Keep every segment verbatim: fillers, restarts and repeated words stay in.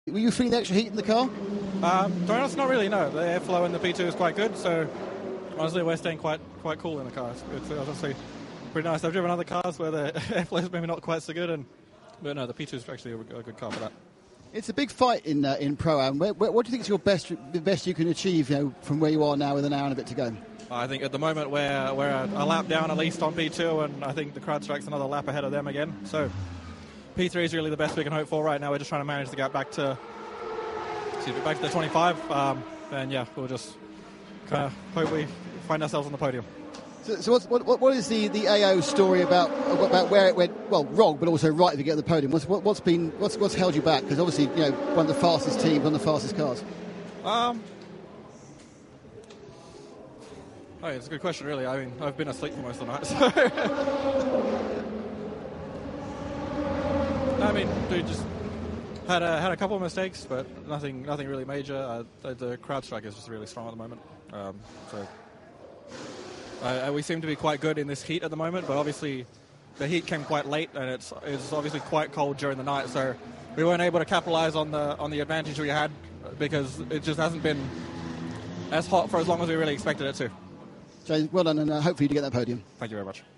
Were you feeling the extra heat in the car? Um, to be honest, not really, no. The airflow in the P two is quite good, so honestly we're staying quite quite cool in the car. It's, it's obviously pretty nice. I've driven other cars where the airflow is maybe not quite so good, and but no, the P two is actually a, a good car for that. It's a big fight in uh, in Pro-Am. Where, where, what do you think is your best, the best you can achieve, you know, from where you are now with an hour and a bit to go? I think at the moment we're, we're a, a lap down at least on P two, and I think the CrowdStrike's another lap ahead of them again. So P three is really the best we can hope for right now. We're just trying to manage the gap back to excuse me, back to the twenty-five. Um, and yeah, we'll just kind of hope we find ourselves on the podium. So, so what's, what, what is the, the A O story about about where it went, well, wrong, but also right if you get on the podium? What's, what, what's been what's what's held you back? Because obviously, you know, one of the fastest teams, one of the fastest cars. Um. Oh, it's a good question, really. I mean, I've been asleep for most of the night. So. I mean, dude, just had a had a couple of mistakes, but nothing nothing really major. Uh, the, the CrowdStrike is just really strong at the moment. Um, so. Uh, we seem to be quite good in this heat at the moment, but obviously the heat came quite late, and it's it's obviously quite cold during the night, so we weren't able to capitalize on the on the advantage we had because it just hasn't been as hot for as long as we really expected it to. James, well done, and uh, hopefully you get that podium. Thank you very much.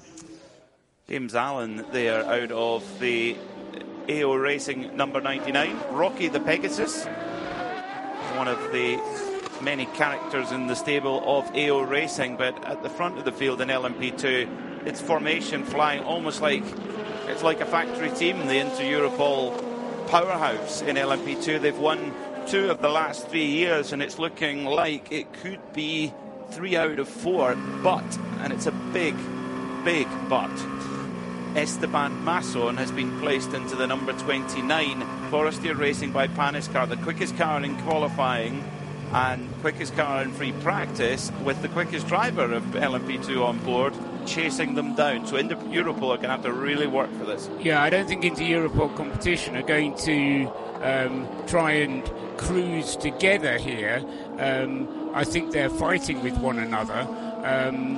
James Allen there out of the A O Racing number ninety-nine. Rocky the Pegasus, one of the many characters in the stable of A O Racing, but at the front of the field in L M P two, its formation flying almost like it's like a factory team, the Inter-Europol powerhouse in L M P two. They've won two of the last three years, and it's looking like it could be three out of four, but, and it's a big, big but, Esteban Masson has been placed into the number twenty-nine Forestier Racing by Paniscar, the quickest car in qualifying and quickest car in free practice, with the quickest driver of L M P two on board chasing them down. So Inter-Europol are going to have to really work for this. Yeah, I don't think Inter-Europol competition are going to um, try and cruise together here. Um, I think they're fighting with one another, um,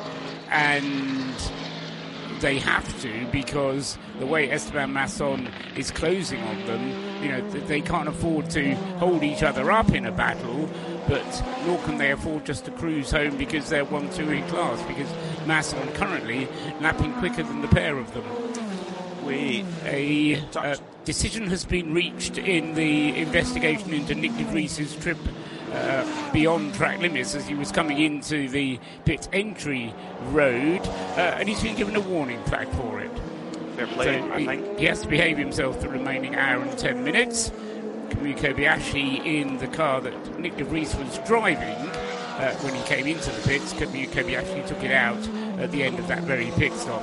and they have to, because the way Esteban Masson is closing on them, you know, they can't afford to hold each other up in a battle, but nor can they afford just to cruise home because they're one two in class, because Masson currently lapping quicker than the pair of them. We a uh, decision has been reached in the investigation into Nick de Vries's trip uh, beyond track limits as he was coming into the pit entry road, uh, and he's been given a warning flag for it. Fair play, so I he, think. He has to behave himself the remaining hour and ten minutes. Kamui Kobayashi in the car that Nick de Vries was driving uh, when he came into the pits. Kamui Kobayashi took it out at the end of that very pit stop.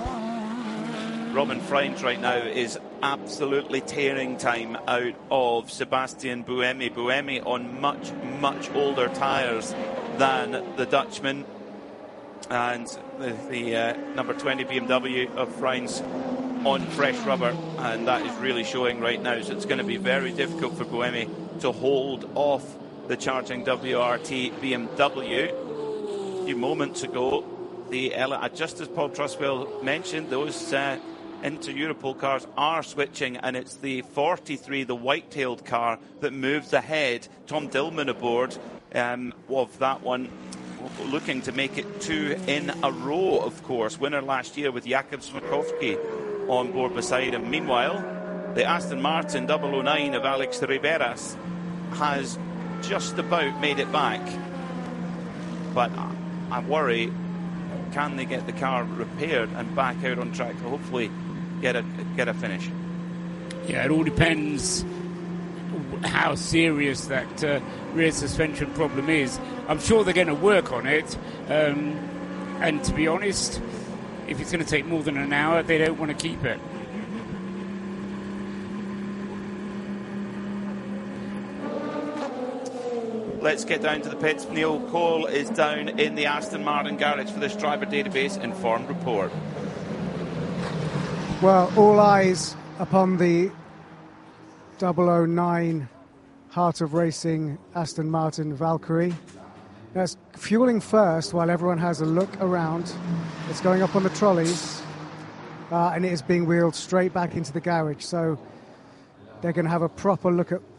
Robin Freins right now is absolutely tearing time out of Sebastian Buemi. Buemi on much, much older tyres than the Dutchman. And the, the uh, number twenty B M W of Freins on fresh rubber, and that is really showing right now. So it's going to be very difficult for Buemi to hold off the charging W R T B M W. A few moments ago, the just as Paul Truswell mentioned, those uh, Inter-Europol cars are switching, and it's the forty-three, the white-tailed car, that moves ahead. Tom Dillman aboard um, of that one, looking to make it two in a row, of course. Winner last year with Jakub Smakowski on board beside him. Meanwhile, the Aston Martin double oh nine of Alex Riberas has just about made it back. But I worry, can they get the car repaired and back out on track to hopefully get a get a finish? Yeah, it all depends how serious that uh, rear suspension problem is. I'm sure they're going to work on it, um, and to be honest, if it's going to take more than an hour, they don't want to keep it. Let's get down to the pits. Neil Cole is down in the Aston Martin garage for this driver database informed report. Well, all eyes upon the double oh nine Heart of Racing Aston Martin Valkyrie. It's fueling first while everyone has a look around. It's going up on the trolleys, uh, and it is being wheeled straight back into the garage. So they're going to have a proper look at